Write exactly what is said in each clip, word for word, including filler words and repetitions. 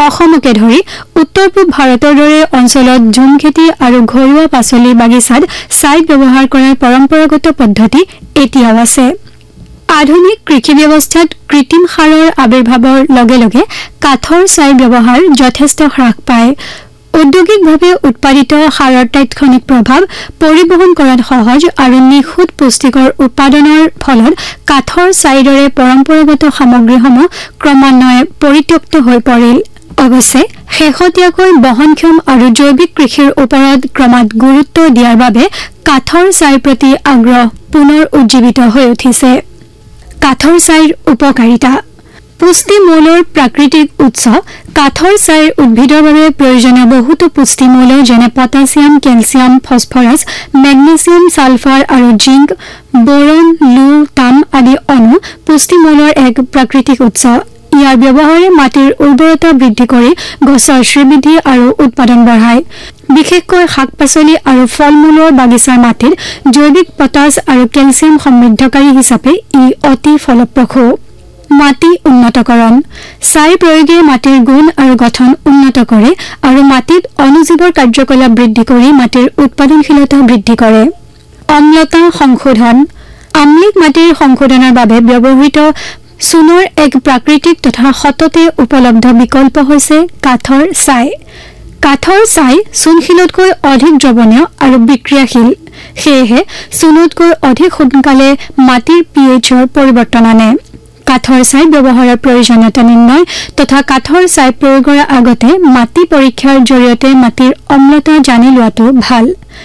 অসমকে ধৰি উত্তৰ পূব ভাৰতৰ দৰে অঞ্চলত ঝুম খেতি আৰু ঘৰুৱা পাচলি বাগিচাত ছাই ব্যৱহাৰ কৰাৰ পৰম্পৰাগত পদ্ধতি এতিয়াও আছে। আধুনিক কৃষি ব্যৱস্থাত কৃত্ৰিম সাৰৰ আৱিৰ্ভাৱৰ লগে লগে কাঠৰ ছাইৰ ব্যৱহাৰ যথেষ্ট হ্ৰাস পায়। ঔদ্যোগিকভাৱে উৎপাদিত সাৰৰ তাৎক্ষণিক প্ৰভাৱ পৰিবহণ কৰাত সহজ আৰু নিখুঁত পুষ্টিকৰ উৎপাদনৰ ফলত কাঠৰ ছাইৰ দৰে পৰম্পৰাগত সামগ্ৰীসমূহ ক্ৰমান্বয়ে পৰিত্যক্ত হৈ পৰিল। অৱশ্যে শেহতীয়াকৈ বহনক্ষম আৰু জৈৱিক কৃষিৰ ওপৰত ক্ৰমাৎ গুৰুত্ব দিয়াৰ বাবে কাঠৰ ছাইৰ প্ৰতি আগ্ৰহ পুনৰ উজ্জীৱিত হৈ উঠিছে। কাঠৰ ছাইৰ উপকাৰিতা পুষ্টিমূলৰ প্ৰাকৃতিক উৎস কাঠৰ ছাইৰ উদ্ভিদৰ বাবে প্ৰয়োজনীয় বহুতো পুষ্টিমূল যেনে potassium, calcium, phosphorus, magnesium, sulphur আৰু জিংক, বৰণ, লো, তাম আদি অণু পুষ্টিমূলৰ এক প্ৰাকৃতিক উৎস। ইয়াৰ ব্যৱহাৰে মাটিৰ উৰ্বৰতা বৃদ্ধি কৰি গছৰ শ্ৰীবৃদ্ধি আৰু উৎপাদন বঢ়ায়। বিশেষকৈ শাক-পাচলি আৰু ফল-মূলৰ বাগিচাৰ মাটিত জৈৱিক পটাছ আৰু কেলছিয়াম সমৃদ্ধকাৰী হিচাপে ই অতি ফলপ্ৰসূ। মাটি উন্নতকৰণ ছাই প্ৰয়োগে মাটিৰ গুণ আৰু গঠন উন্নত কৰে আৰু মাটিত অণুজীৱৰ কাৰ্যকলাপ বৃদ্ধি কৰি মাটিৰ উৎপাদনশীলতা বৃদ্ধি কৰে। অম্লতা সংশোধন আম্লিক মাটিৰ সংশোধনৰ বাবে ব্যৱহৃত চূণৰ এক প্ৰাকৃতিক তথা সততে উপলব্ধ বিকল্প হৈছে কাঠৰ ছাই। কাঠৰ ছাই চূণশিলতকৈ অধিক দ্ৰৱণীয় আৰু বিক্ৰিয়াশীল, সেয়েহে চূণতকৈ অধিক সোনকালে মাটিৰ পি এইচৰ পৰিৱৰ্তন আনে। কাঠৰ ছাই ব্যৱহাৰৰ প্ৰয়োজনীয়তা নিৰ্ণয় তথা কাঠৰ ছাই প্ৰয়োগৰ আগতে মাটি পৰীক্ষাৰ জৰিয়তে মাটিৰ অম্লতা জানি লোৱাটো ভাল।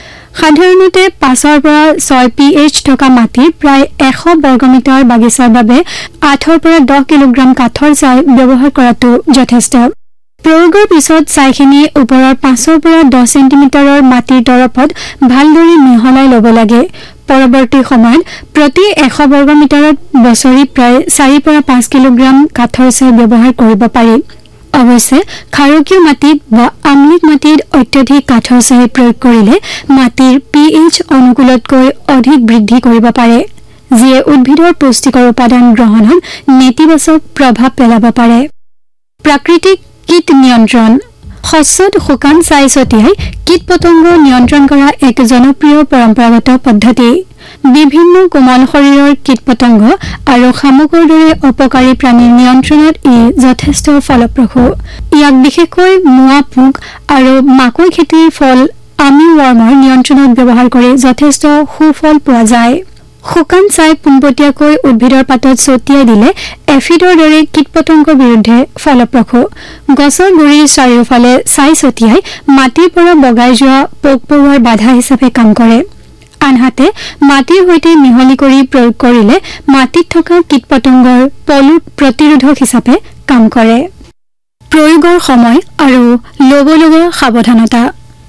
সাধাৰণতে পাঁচৰ পৰা ছয় পি এইচ থকা মাটিৰ প্ৰায় এশ বৰ্গমিটাৰ বাগিচাৰ বাবে আঠৰ পৰা দহ কিলোগ্ৰাম কাঠৰ ছাই ব্যৱহাৰ কৰাটো যথেষ্ট। প্ৰয়োগৰ পিছত ছাইখিনি ওপৰৰ পাঁচৰ পৰা দহ চেণ্টিমিটাৰৰ মাটিৰ তৰফত ভালদৰে মিহলাই ল'ব লাগে। পৰৱৰ্তী সময়ত প্ৰতি এশ বৰ্গমিটাৰত বছৰি প্ৰায় চাৰিৰ পৰা পাঁচ কিলোগ্ৰাম কাঠৰ ছাই ব্যৱহাৰ কৰিব পাৰি। অৱশ্যে ক্ষাৰকীয় মাটিত বা আম্লিক মাটিত অত্যধিক কাঠৰ ছাই প্ৰয়োগ কৰিলে মাটিৰ পি এইচ অনুকূলতকৈ অধিক বৃদ্ধি কৰিব পাৰে, যিয়ে উদ্ভিদৰ পুষ্টিকৰ উপাদান গ্ৰহণত নেতিবাচক প্ৰভাৱ পেলাব পাৰে। প্ৰাকৃতিক কীট নিয়ন্ত্ৰণ শস্যত শুকান ছাই ছটিয়াই কীট পতংগ নিয়ন্ত্ৰণ কৰা এক জনপ্ৰিয় পৰম্পৰাগত পদ্ধতি। বিভিন্ন কোমল শৰীৰৰ কীট পতংগ আৰু শামুকৰ দৰে অপকাৰী প্ৰাণীৰ নিয়ন্ত্ৰণত ই যথেষ্ট ফলপ্ৰসূ। ইয়াক বিশেষকৈ মোৱা পোক আৰু মাকৈ খেতিৰ ফল আৰ্মি ৱৰ্মৰ নিয়ন্ত্ৰণত ব্যৱহাৰ কৰি যথেষ্ট সুফল পোৱা যায়। শুকান ছাই পোনপটীয়াকৈ উদ্ভিদৰ পাতত ছটিয়াই দিলে এফিডৰ দৰে কীট পতংগৰ বিৰুদ্ধে ফলপ্ৰসূ। গছৰ গুৰিৰ চাৰিওফালে ছাই ছটিয়াই মাটিৰ পৰা বগাই যোৱা পোক পৰুৱাৰ বাধা হিচাপে কাম কৰে। আনহাতে মাটিৰ সৈতে মিহলি কৰি প্ৰয়োগ কৰিলে মাটিত থকা কীট পতংগৰ পলু প্ৰতিৰোধক হিচাপে কাম কৰে। প্ৰয়োগৰ সময় আৰু ল'বলগীয়া সাৱধানতা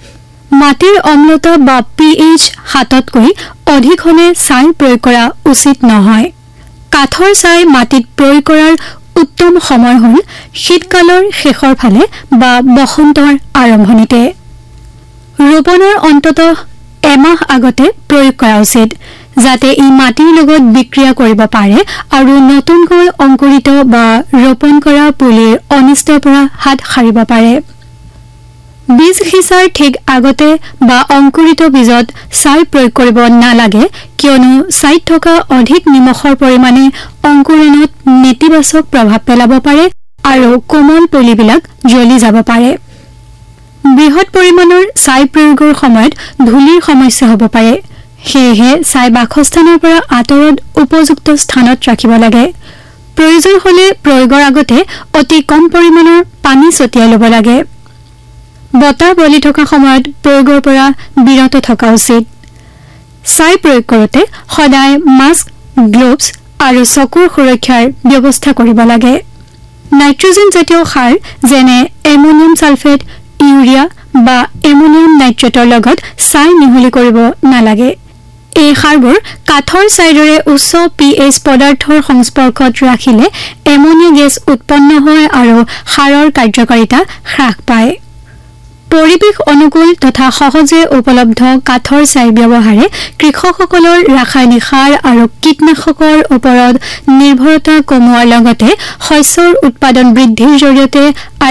মাটিৰ অম্লতা বা পি এইচ সাততকৈ অধিক হলে ছাই প্ৰয়োগ কৰা উচিত নহয়। কাঠৰ ছাই মাটিত প্ৰয়োগ কৰাৰ উত্তম সময় হ'ল শীতকালৰ শেষৰ ফালে বা বসন্তৰ আৰম্ভণিতে। ৰোপণৰ অন্ততঃ এমাহ আগতে প্ৰয়োগ কৰা উচিত, যাতে ই মাটিৰ লগত বিক্ৰিয়া কৰিব পাৰে আৰু নতুনকৈ অংকুৰিত বা ৰোপণ কৰা পুলিৰ অনিষ্টৰ পৰা হাত সাৰিব পাৰে। বীজ সিঁচাৰ ঠিক আগতে বা অংকুৰিত বীজত ছাই প্ৰয়োগ কৰিব নালাগে, কিয়নো ছাইত থকা অধিক নিমখৰ পৰিমাণে অংকুৰণত নেতিবাচক প্ৰভাৱ পেলাব পাৰে আৰু কোমল পুলিবিলাক জ্বলি যাব পাৰে। বৃহৎ পৰিমাণৰ ছাই প্ৰয়োগৰ সময়ত ধূলিৰ সমস্যা হ'ব পাৰে, সেয়েহে ছাই বাসস্থানৰ পৰা আঁতৰত উপযুক্ত স্থানত ৰাখিব লাগে। প্ৰয়োজন হ'লে প্ৰয়োগৰ আগতে অতি কম পৰিমাণৰ পানী ছটিয়াই ল'ব লাগে। বতাহ বলি থকা সময়ত প্ৰয়োগৰ পৰা বিৰত থকা উচিত। ছাই প্ৰয়োগ কৰোঁতে সদায় মাস্ক, গ্লোভছ আৰু চকুৰ সুৰক্ষাৰ ব্যৱস্থা কৰিব লাগে। নাইট্ৰজেন জাতীয় সাৰ যেনে এমনিয়াম ছালফেট, ইউৰিয়া বা এমনিয়াম নাইট্ৰেটৰ লগত ছাই মিহলি কৰিব নালাগে। এই সাৰবোৰ কাঠৰ ছাইৰ দৰে উচ্চ পি এইচ পদাৰ্থৰ সংস্পৰ্শত ৰাখিলে এমনিয়া গেছ উৎপন্ন হয় আৰু সাৰৰ কাৰ্যকাৰিতা হ্ৰাস পায়। পৰিৱেশ অনুকূল তথা সহজে উপলব্ধ কাঠৰ ছাই ব্যৱহাৰে কৃষকসকলৰ ৰাসায়নিক সাৰ আৰু কীটনাশকৰ ওপৰত নিৰ্ভৰতা কমোৱাৰ লগতে শস্যৰ উৎপাদন বৃদ্ধিৰ জৰিয়তে